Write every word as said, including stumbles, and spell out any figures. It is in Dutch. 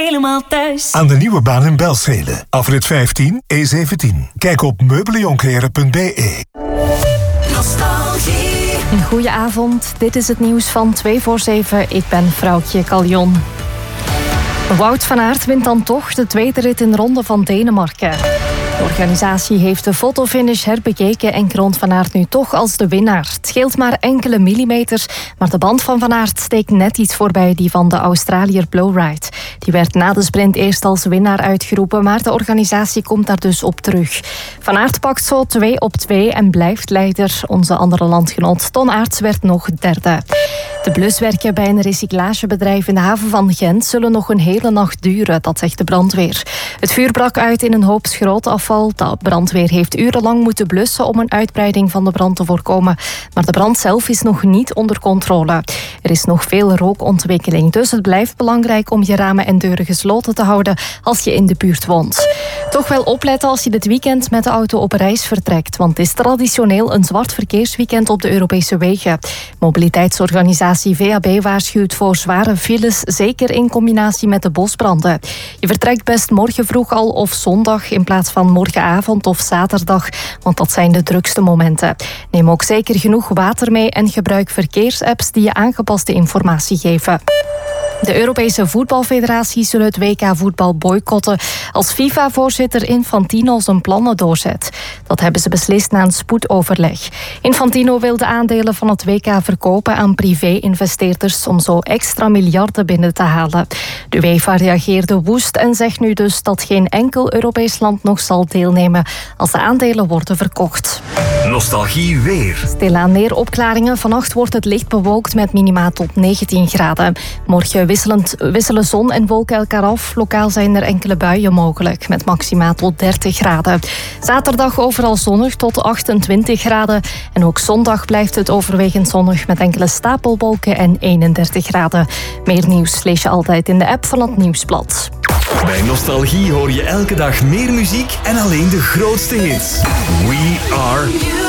Helemaal thuis. Aan de nieuwe baan in Belstede. Afrit vijftien, E zeventien. Kijk op meubeljonkeren punt b e. Nostalgie. Een goeie avond. Dit is het nieuws van twee voor zeven. Ik ben Vrouwtje Caljon. Wout van Aert wint dan toch de tweede rit in de Ronde van Denemarken. De organisatie heeft de fotofinish herbekeken en kroont Van Aert nu toch als de winnaar. Het scheelt maar enkele millimeters, maar de band van Van Aert steekt net iets voorbij die van de Australiër Blowride. Die werd na de sprint eerst als winnaar uitgeroepen, maar de organisatie komt daar dus op terug. Van Aert pakt zo twee op twee en blijft leider. Onze andere landgenoot Ton Aerts werd nog derde. De bluswerken bij een recyclagebedrijf in de haven van Gent zullen nog een hele nacht duren, dat zegt de brandweer. Het vuur brak uit in een hoop schrootafval. De brandweer heeft urenlang moeten blussen om een uitbreiding van de brand te voorkomen. Maar de brand zelf is nog niet onder controle. Er is nog veel rookontwikkeling, dus het blijft belangrijk om je ramen en deuren gesloten te houden als je in de buurt woont. Toch wel opletten als je dit weekend met de auto op reis vertrekt, want het is traditioneel een zwart verkeersweekend op de Europese wegen. Mobiliteitsorganisatie V A B waarschuwt voor zware files, zeker in combinatie met de bosbranden. Je vertrekt best morgen vroeg al of zondag in plaats van morgenavond of zaterdag, want dat zijn de drukste momenten. Neem ook zeker genoeg water mee en gebruik verkeersapps die je aangepaste informatie geven. De Europese voetbalfederatie zullen het W K voetbal boycotten als FIFA-voorzitter Infantino zijn plannen doorzet. Dat hebben ze beslist na een spoedoverleg. Infantino wil de aandelen van het W K verkopen aan privé-investeerders om zo extra miljarden binnen te halen. De UEFA reageerde woest en zegt nu dus dat geen enkel Europees land nog zal deelnemen als de aandelen worden verkocht. Nostalgie weer. Stilaan neeropklaringen. Vannacht wordt het licht bewolkt met minima tot negentien graden. Morgen wisselend, wisselen zon en wolken elkaar af. Lokaal zijn er enkele buien mogelijk met maxima tot dertig graden. Zaterdag overal zonnig tot achtentwintig graden. En ook zondag blijft het overwegend zonnig met enkele stapelwolken en eenendertig graden. Meer nieuws lees je altijd in de app van het Nieuwsblad. Bij Nostalgie hoor je elke dag meer muziek en alleen de grootste hits. We are